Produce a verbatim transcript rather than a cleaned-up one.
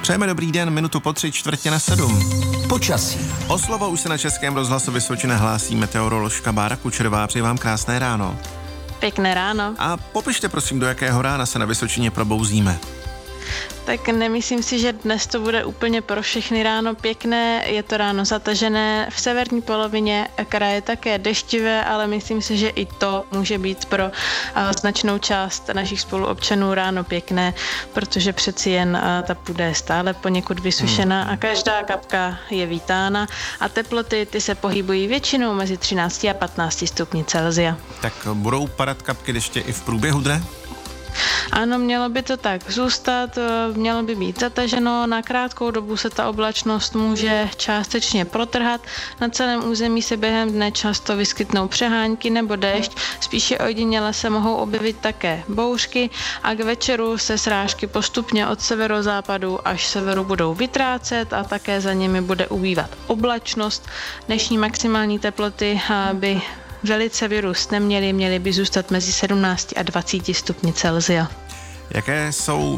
Přejeme dobrý den, minutu po tři, čtvrtě na sedm. Počasí. O slovo už se na Českém rozhlasu Vysočina hlásí meteoroložka Bára Kučerová. Přeji vám krásné ráno. Pěkné ráno. A popište prosím, do jakého rána se na Vysočině probouzíme. Tak nemyslím si, že dnes to bude úplně pro všechny ráno pěkné, je to ráno zatažené, v severní polovině kraje také deštivé, ale myslím si, že i to může být pro značnou část našich spoluobčanů ráno pěkné, protože přeci jen ta půda je stále poněkud vysušená a každá kapka je vítána a teploty ty se pohybují většinou mezi třináct a patnáct stupni Celsia. Tak budou padat kapky deště i v průběhu dne? Ano, mělo by to tak zůstat, mělo by být zataženo, na krátkou dobu se ta oblačnost může částečně protrhat, na celém území se během dne často vyskytnou přehánky nebo déšť, spíše ojediněle se mohou objevit také bouřky a k večeru se srážky postupně od severozápadu až severu budou vytrácet a také za nimi bude ubývat oblačnost. Dnešní maximální teploty by velice vyrůst neměly, měly by zůstat mezi sedmnáct a dvacet stupni Celsia. Jaké jsou